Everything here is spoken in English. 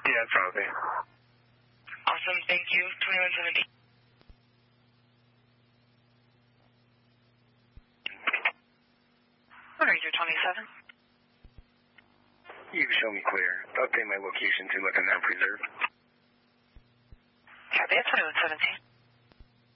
Yeah, probably. Awesome, thank you. 2170. What are you, 27? You can show me clear. Update my location to Lincoln Mountain Preserve. Copy, 2117.